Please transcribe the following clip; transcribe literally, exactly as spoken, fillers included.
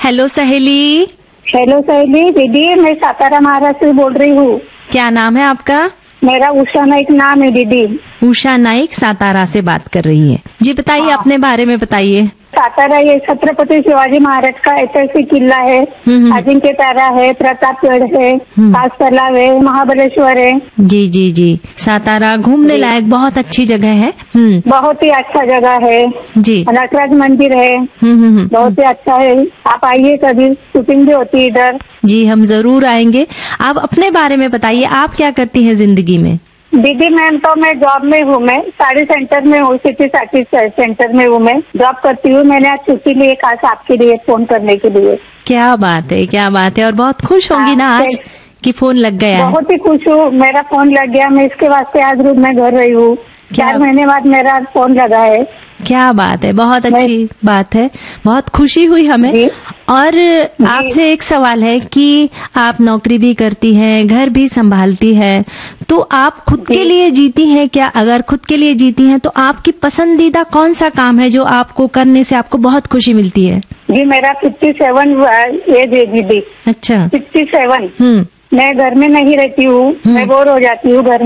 Hello सहेली। Hello सहेली। दीदी मैं सातारा महाराष्ट्र से बोल रही हूँ। क्या नाम है आपका? मेरा उषा नाइक नाम है दीदी। उषा नाइक सातारा से बात कर रही है जी। बताइए, हाँ। अपने बारे में बताइए। सातारा ये छत्रपति शिवाजी महाराज का ऐतिहासिक किला है। अजिंक्य तारा है, प्रतापगढ़ है, कास तालाब है, महाबलेश्वर है। जी जी जी। सातारा घूमने लायक बहुत अच्छी जगह है। हम्म बहुत ही अच्छा जगह है जी। नटराज मंदिर है। हम्म हम्म बहुत ही अच्छा है। आप आइए, कभी शूटिंग भी होती है इधर। जी, हम जरूर आएंगे। आप अपने बारे में बताइए, आप क्या करती हैं जिंदगी में? दीदी मैम तो मैं जॉब में हूँ। मैं साड़ी सेंटर में हूँ, सिटी साड़ी सेंटर में हूँ। मैं जॉब करती हूँ। मैंने आज छुट्टी लिए खास आपके लिए फोन करने के लिए। क्या बात है, क्या बात है। और बहुत खुश होंगी ना आज कि फोन लग गया है? बहुत ही खुश हूँ, मेरा फोन लग गया। मैं इसके वास्ते आज रूम में घर रही हूँ। चार महीने बाद मेरा फोन लगा है। क्या बात है, बहुत अच्छी बात है। बहुत खुशी हुई हमें। और आपसे एक सवाल है कि आप नौकरी भी करती हैं, घर भी संभालती हैं, तो आप खुद के लिए जीती हैं क्या? अगर खुद के लिए जीती हैं तो आपकी पसंदीदा कौन सा काम है जो आपको करने से आपको बहुत खुशी मिलती है? जी मेरा फिफ्टी सेवन एज है दीदी। अच्छा, सिक्सटी सेवन। हम्म मैं घर में नहीं रहती हूँ, मैं बोर हो जाती हूँ घर